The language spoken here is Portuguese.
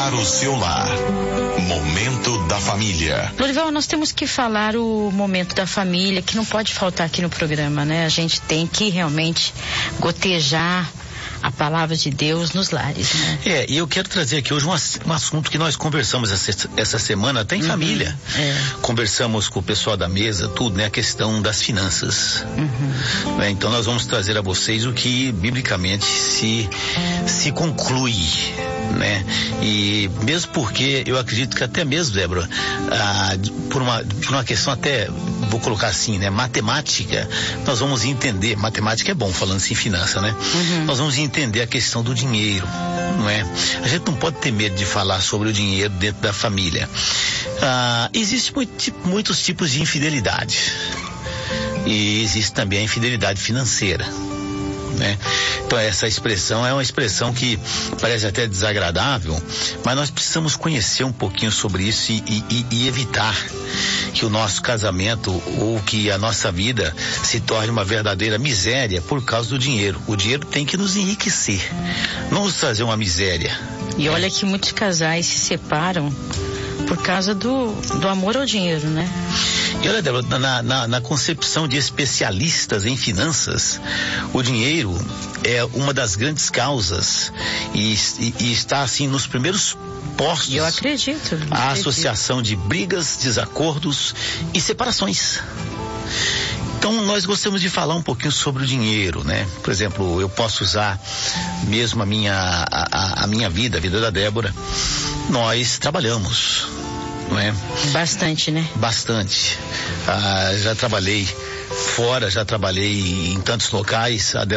para o seu lar. Momento da família. Lorival, nós temos que falar o momento da família, que não pode faltar aqui no programa, né? A gente tem que realmente gotejar a palavra de Deus nos lares, né? E eu quero trazer aqui hoje um assunto que nós conversamos essa semana, até em família. Conversamos com o pessoal da mesa, tudo, né? A questão das finanças. Né? Então nós vamos trazer a vocês o que biblicamente se conclui, né? E mesmo porque eu acredito que até mesmo, Débora, por uma questão até, vou colocar assim, né? Matemática, nós vamos entender, matemática é bom falando assim, finança, né? Nós vamos entender a questão do dinheiro, não é? A gente não pode ter medo de falar sobre o dinheiro dentro da família. Existem muitos tipos de infidelidade e existe também a infidelidade financeira, né? Então essa expressão é uma expressão que parece até desagradável, mas nós precisamos conhecer um pouquinho sobre isso e evitar que o nosso casamento ou que a nossa vida se torne uma verdadeira miséria por causa do dinheiro. O dinheiro tem que nos enriquecer, não nos trazer uma miséria. E olha que muitos casais se separam por causa do amor ao dinheiro, né? E olha, Débora, na concepção de especialistas em finanças, o dinheiro é uma das grandes causas e está assim nos primeiros postos. Eu acredito. A associação de brigas, desacordos e separações. Então nós gostamos de falar um pouquinho sobre o dinheiro, né? Por exemplo, eu posso usar mesmo a minha vida, a vida da Débora. Nós trabalhamos, não é? Bastante, né? Bastante. Já trabalhei fora, já trabalhei em tantos locais. A